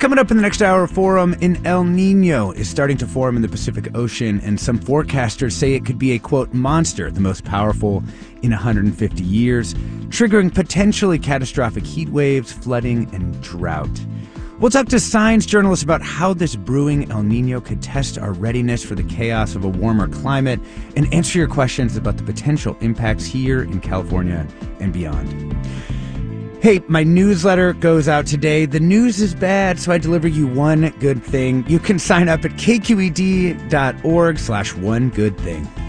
Coming up in the next hour, Forum, an El Nino is starting to form in the Pacific Ocean, and some forecasters say it could be a, quote, monster, the most powerful in 150 years, triggering potentially catastrophic heat waves, flooding, and drought. We'll talk to science journalists about how this brewing El Nino could test our readiness for the chaos of a warmer climate and answer your questions about the potential impacts here in California and beyond. Hey, my newsletter goes out today. The news is bad, so I deliver you one good thing. You can sign up at kqed.org/onegoodthing.